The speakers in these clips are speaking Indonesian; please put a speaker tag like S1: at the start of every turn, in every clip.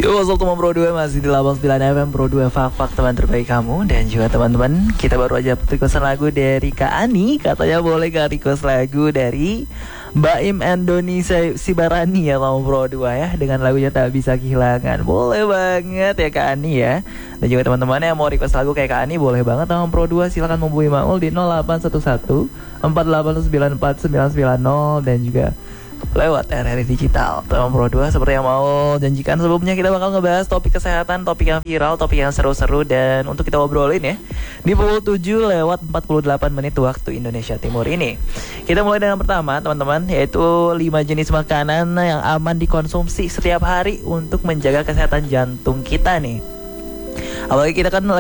S1: Yo, what's up teman Pro 2, masih di 89 FM Pro 2 Fak teman terbaik kamu. Dan juga teman-teman, kita baru aja requestan lagu dari Kak Ani. Katanya boleh gak request lagu dari Mbak Im Andoni Sibarani ya teman Pro 2 ya, dengan lagunya Tak Bisa Kehilangan. Boleh banget ya Kak Ani ya. Dan juga teman-teman yang mau request lagu kayak Kak Ani, boleh banget teman Pro 2. Silakan menghubungi Maul di 0811 4894990 dan juga lewat RRI Digital. Teman Pro 2, seperti yang mau janjikan sebelumnya, kita bakal ngebahas topik kesehatan, topik yang viral, topik yang seru-seru. Dan untuk kita obrolin ya, di pukul 7 lewat 48 menit waktu Indonesia Timur ini, kita mulai dengan pertama teman-teman, yaitu 5 jenis makanan yang aman dikonsumsi setiap hari untuk menjaga kesehatan jantung kita nih. Apalagi kita kan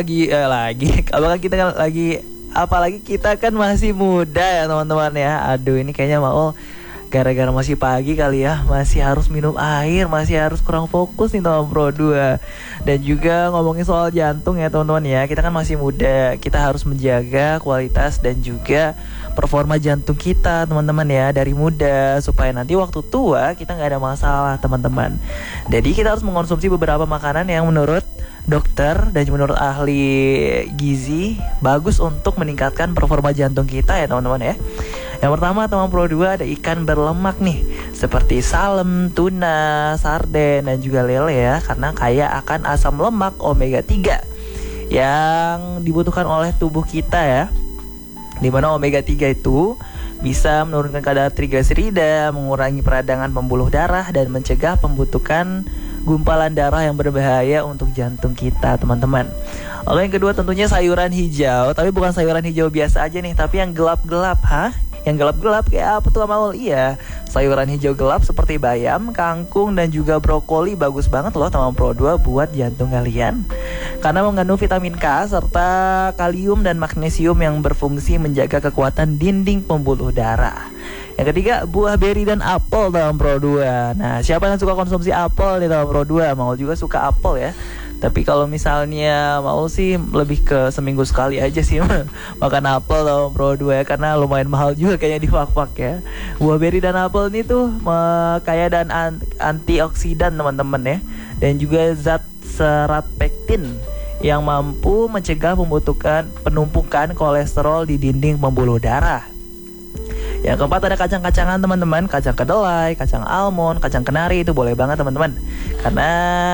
S1: apalagi kita kan masih muda ya teman-teman ya. Aduh, ini kayaknya mau gara-gara masih pagi kali ya, masih harus minum air, masih harus kurang fokus nih teman Pro 2. Dan juga ngomongin soal jantung ya teman-teman ya, kita kan masih muda, kita harus menjaga kualitas dan juga performa jantung kita teman-teman ya, dari muda, supaya nanti waktu tua kita gak ada masalah teman-teman. Jadi kita harus mengkonsumsi beberapa makanan yang menurut dokter dan menurut ahli gizi bagus untuk meningkatkan performa jantung kita ya teman-teman ya. Yang pertama teman Pro 2, ada ikan berlemak nih, seperti salem, tuna, sarden dan juga lele ya, karena kaya akan asam lemak omega 3 yang dibutuhkan oleh tubuh kita ya. Dimana omega 3 itu bisa menurunkan kadar trigliserida, mengurangi peradangan pembuluh darah dan mencegah pembentukan gumpalan darah yang berbahaya untuk jantung kita teman-teman. Lalu yang kedua tentunya sayuran hijau, tapi bukan sayuran hijau biasa aja nih, tapi yang gelap-gelap. Yang gelap-gelap kayak apa tuh Maul? Iya, sayuran hijau gelap seperti bayam, kangkung dan juga brokoli bagus banget loh teman Pro 2 buat jantung kalian, karena mengandung vitamin K serta kalium dan magnesium yang berfungsi menjaga kekuatan dinding pembuluh darah. Yang ketiga, buah beri dan apel teman Pro 2. Nah, siapa yang suka konsumsi apel nih teman Pro 2? Maul juga suka apel ya. Tapi kalau misalnya mau sih lebih ke seminggu sekali aja sih makan apel teman Pro 2 ya, karena lumayan mahal juga kayaknya di Fak ya. Buah beri dan apel ini tuh kaya dan antioksidan teman-teman ya, dan juga zat serat pektin yang mampu mencegah penumpukan kolesterol di dinding pembuluh darah. Yang keempat ada kacang-kacangan teman-teman, kacang kedelai, kacang almond, kacang kenari, itu boleh banget teman-teman, karena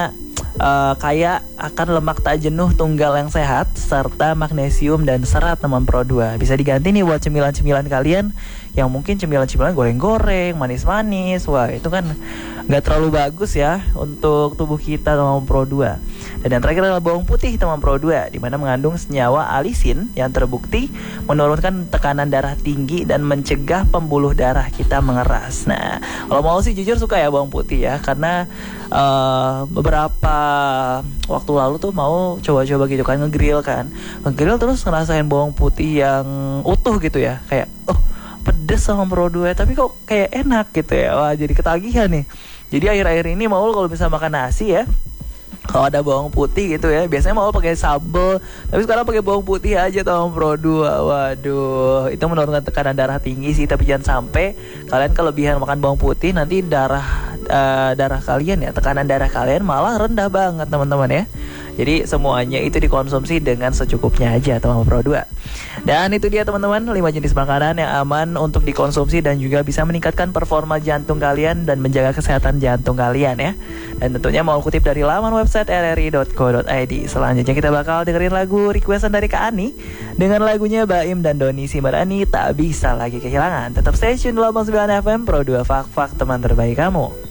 S1: kaya akan lemak tak jenuh tunggal yang sehat serta magnesium dan serat teman Pro 2. Bisa diganti nih buat cemilan-cemilan kalian yang mungkin cemilan-cemilan goreng-goreng, manis-manis. Wah, itu kan gak terlalu bagus ya untuk tubuh kita teman Pro 2. Dan yang terakhir adalah bawang putih teman Pro 2, dimana mengandung senyawa alisin yang terbukti menurunkan tekanan darah tinggi dan mencegah pembuluh darah kita mengeras. Nah, kalau mau sih jujur suka ya bawang putih ya, karena beberapa waktu lalu tuh mau coba-coba gitu kan, ngegrill terus ngerasain bawang putih yang utuh gitu ya, kayak pedes sama Pro 2 tapi kok kayak enak gitu ya. Wah, jadi ketagihan nih. Jadi akhir-akhir ini mau kalau bisa makan nasi ya, kalau ada bawang putih gitu ya, biasanya mau pakai sambal, tapi sekarang pakai bawang putih aja teman Pro 2. Waduh, itu menurunkan tekanan darah tinggi sih, tapi jangan sampai kalian kelebihan makan bawang putih, nanti darah kalian ya, tekanan darah kalian malah rendah banget teman-teman ya. Jadi semuanya itu dikonsumsi dengan secukupnya aja teman Pro 2. Dan itu dia teman-teman, 5 jenis makanan yang aman untuk dikonsumsi dan juga bisa meningkatkan performa jantung kalian dan menjaga kesehatan jantung kalian ya. Dan tentunya mau kutip dari laman website rri.co.id. Selanjutnya kita bakal dengerin lagu requestan dari Kak Ani dengan lagunya Baim dan Doni Sibarani, Tak Bisa Lagi Kehilangan. Tetap stay tune di 89 FM Pro 2 Fak teman terbaik kamu.